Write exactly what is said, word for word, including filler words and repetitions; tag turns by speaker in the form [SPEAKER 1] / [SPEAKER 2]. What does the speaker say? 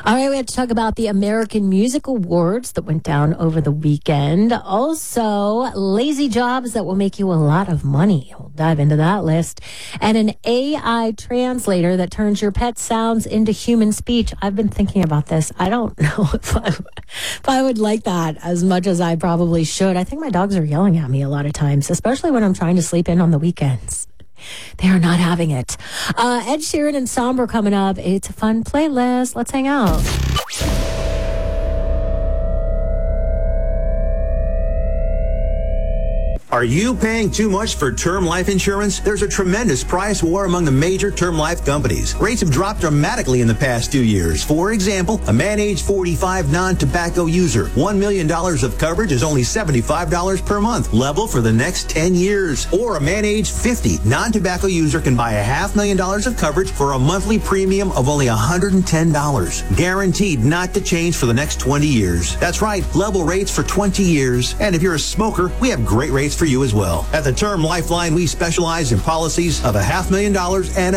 [SPEAKER 1] All right, we have to talk about the American Music Awards that went down over the weekend. Also, lazy jobs that will make you a lot of money. We'll dive into that list. And an A I translator that turns your pet sounds into human speech. I've been thinking about this. I don't know if I, if I would like that as much as I probably should. I think my dogs are yelling at me a lot of times, especially when I'm trying to sleep in on the weekends. They are not having it. Uh, Ed Sheeran and Somber coming up. It's a fun playlist. Let's hang out.
[SPEAKER 2] Are you paying too much for term life insurance? There's a tremendous price war among the major term life companies. Rates have dropped dramatically in the past few years. For example, a man age forty-five non-tobacco user, one million dollars of coverage is only seventy-five dollars per month, level for the next ten years. Or a man age fifty non-tobacco user can buy a half million dollars of coverage for a monthly premium of only one hundred ten dollars. Guaranteed not to change for the next twenty years. That's right, level rates for twenty years. And if you're a smoker, we have great rates for you as well. At the Term Lifeline, we specialize in policies of a half million dollars and